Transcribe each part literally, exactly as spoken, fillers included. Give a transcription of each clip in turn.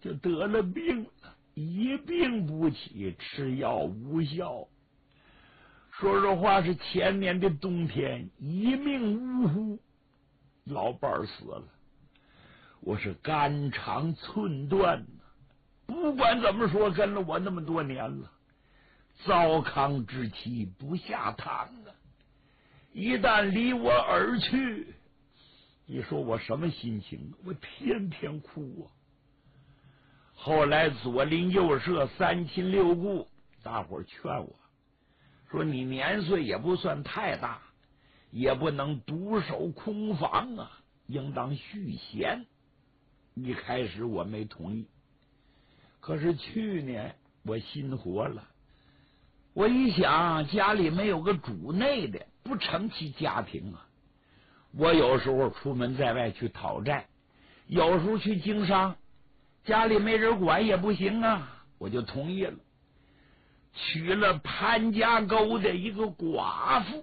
就得了病了，一病不起，吃药无效。说实话，是前年的冬天，一命呜呼，老伴儿死了。我是肝肠寸断呐。不管怎么说，跟了我那么多年了，糟糠之妻不下堂啊！一旦离我而去，你说我什么心情？我天天哭啊！后来左邻右舍、三亲六故，大伙儿劝我说：“你年岁也不算太大，也不能独守空房啊，应当续弦。”一开始我没同意，可是去年我心活了。我一想，家里没有个主内的，不成其家庭啊。我有时候出门在外去讨债，有时候去经商，家里没人管也不行啊，我就同意了，娶了潘家沟的一个寡妇，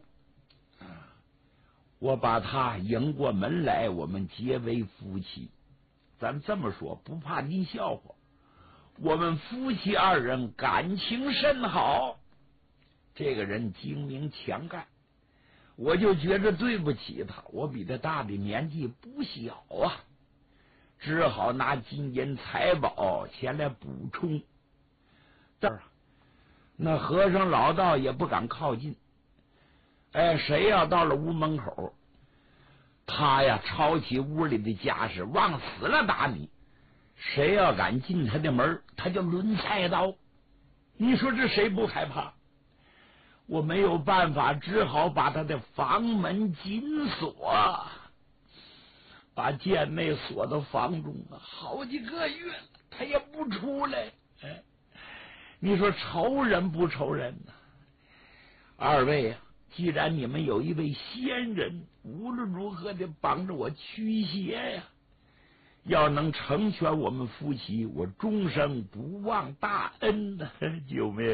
我把她迎过门来，我们结为夫妻。咱这么说，不怕您笑话，我们夫妻二人感情甚好。这个人精明强干，我就觉着对不起他，我比他大的年纪不小啊，只好拿金银财宝前来补充。这儿那和尚老道也不敢靠近。哎，谁要到了屋门口，他呀抄起屋里的家事，往死了打你。谁要敢进他的门，他就抡菜刀。你说这谁不害怕？我没有办法，只好把他的房门紧锁，把贱妹锁到房中啊，好几个月了，他也不出来。哎，你说仇人不仇人呢？二位啊，既然你们有一位仙人，无论如何得帮着我驱邪呀！要能成全我们夫妻，我终生不忘大恩呢！救命！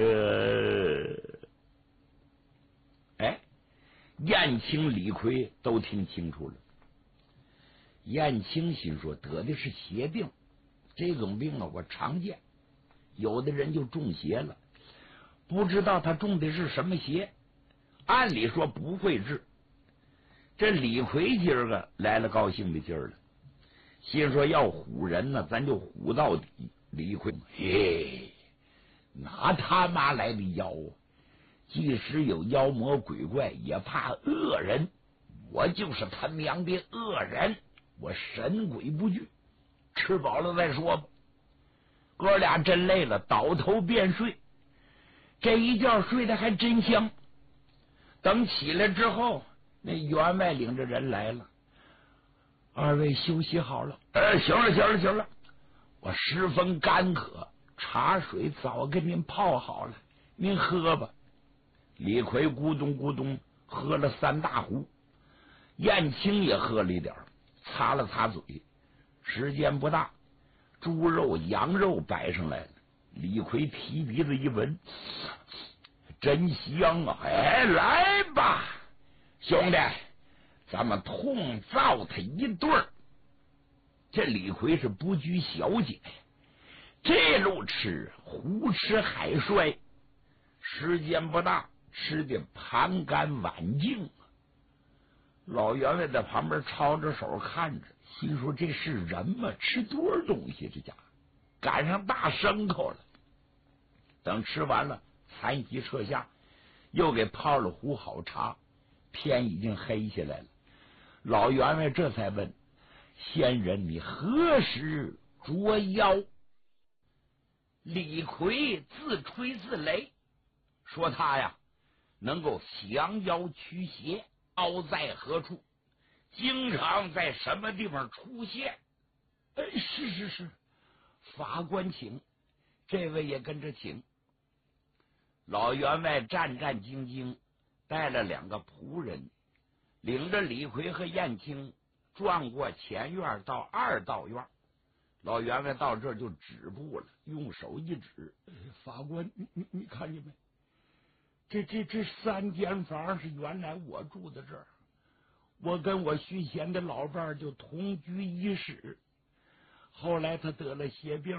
哎，燕青、李逵都听清楚了。燕青心说，得的是邪病，这种病啊，我常见。有的人就中邪了，不知道他中的是什么邪，按理说不会治。这李逵今儿个来了高兴的劲儿了，心说要唬人呢，咱就唬到底。李逵，嘿，哪他妈来的妖啊？即使有妖魔鬼怪，也怕恶人。我就是他娘的恶人，我神鬼不惧。吃饱了再说吧。哥俩真累了，倒头便睡。这一觉睡得还真香。等起来之后，那员外领着人来了。二位休息好了。呃，行了，行了，行了。我十分干渴，茶水早给您泡好了，您喝吧。李逵咕咚咕咚喝了三大壶，燕青也喝了一点，擦了擦嘴。时间不大，猪肉、羊肉摆上来了。李逵提鼻子一闻，真香啊！哎，来吧，兄弟，咱们痛造他一对儿。这李逵是不拘小节，这路吃胡吃海摔，时间不大，吃的盘干碗净。老员外在旁边抄着手看着，心说这是人吗？吃多少东西？这家伙赶上大牲口了。等吃完了，残席撤下，又给泡了壶好茶。天已经黑下来了，老员外这才问：仙人，你何时捉妖？李逵自吹自擂，说他呀能够降妖驱邪，妖在何处，经常在什么地方出现。哎，是是是，法官请，这位也跟着请。老员外战战兢兢，带了两个仆人，领着李逵和燕青转过前院到二道院。老员外到这儿就止步了，用手一指：法官，你你你看见没？这这这三间房是原来我住的这儿，我跟我续弦的老伴儿就同居一室，后来他得了邪病。